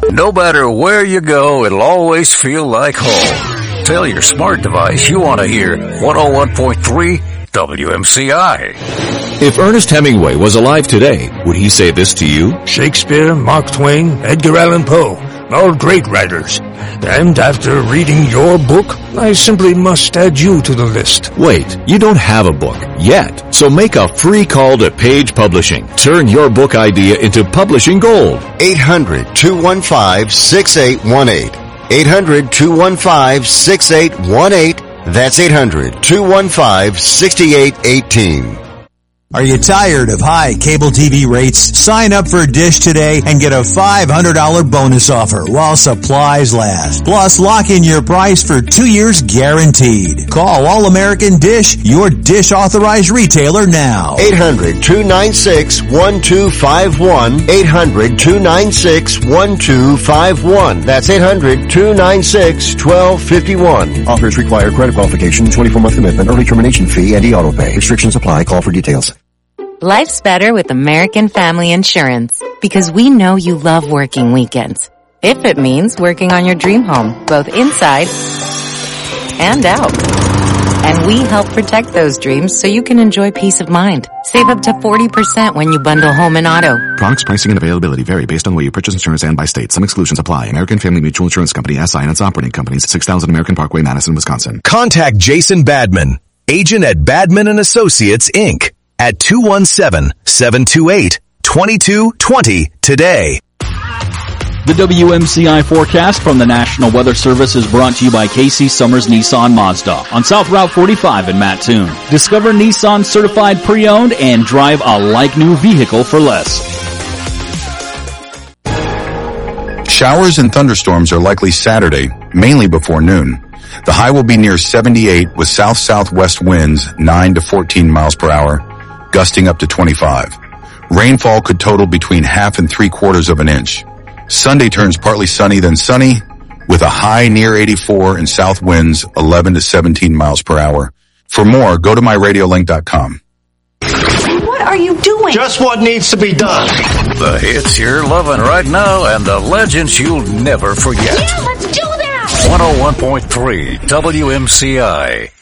No matter where you go, it'll always feel like home. Tell your smart device you want to hear 101.3 WMCI. If Ernest Hemingway was alive today, would he say this to you? Shakespeare, Mark Twain, Edgar Allan Poe, all great writers. And after reading your book, I simply must add you to the list. Wait, you don't have a book yet. So make a free call to Page Publishing. Turn your book idea into publishing gold. 800-215-6818. 800-215-6818. That's 800-215-6818. Are you tired of high cable TV rates? Sign up for Dish today and get a $500 bonus offer while supplies last. Plus, lock in your price for 2 years guaranteed. Call All American Dish, your Dish authorized retailer now. 800-296-1251. 800-296-1251. That's 800-296-1251. Offers require credit qualification, 24-month commitment, early termination fee, and e-auto pay. Restrictions apply. Call for details. Life's better with American Family Insurance because we know you love working weekends. If it means working on your dream home, both inside and out. And we help protect those dreams so you can enjoy peace of mind. Save up to 40% when you bundle home and auto. Products, pricing, and availability vary based on the way you purchase insurance and by state. Some exclusions apply. American Family Mutual Insurance Company, SI, and its operating companies, 6000 American Parkway, Madison, Wisconsin. Contact Jason Badman, agent at Badman & Associates, Inc. at 217-728-2220 today. The WMCI forecast from the National Weather Service is brought to you by Casey Summers Nissan Mazda on South Route 45 in Mattoon. Discover Nissan certified pre-owned and drive a like-new vehicle for less. Showers and thunderstorms are likely Saturday, mainly before noon. The high will be near 78 with south-southwest winds 9 to 14 miles per hour, gusting up to 25. Rainfall could total between 1/2 and 3/4 of an inch. Sunday turns partly sunny then sunny with a high near 84 and south winds 11 to 17 miles per hour. For more, go to myradiolink.com. What are you doing? Just what needs to be done. The hits you're loving right now and the legends you'll never forget. Yeah, let's do that! 101.3 WMCI.